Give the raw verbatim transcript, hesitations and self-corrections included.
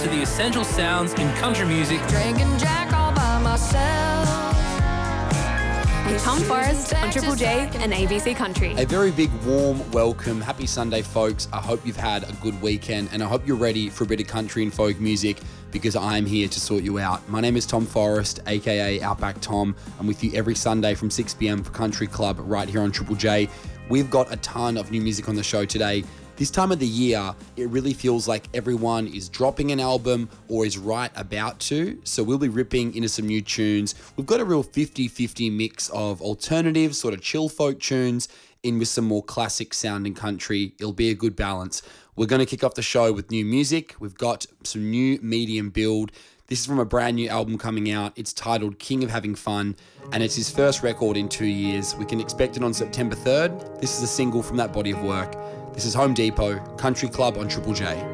to the essential sounds in country music. Drinking Jack all by myself. With Tom Forrest on Triple J and A B C Country. A very big warm welcome. Happy Sunday, folks. I hope you've had a good weekend and I hope you're ready for a bit of country and folk music because I'm here to sort you out. My name is Tom Forrest, aka Outback Tom. I'm with you every Sunday from six p.m. for Country Club right here on Triple J. We've got a ton of new music on the show today. This time of the year, it really feels like everyone is dropping an album or is right about to. So we'll be ripping into some new tunes. We've got a real fifty-fifty mix of alternative, sort of chill folk tunes in with some more classic sounding country. It'll be a good balance. We're going to kick off the show with new music. We've got some new medium build. This is from a brand new album coming out. It's titled King of Having Fun, and it's his first record in two years. We can expect it on September third. This is a single from that body of work. This is Home Depot, Country Club on Triple J.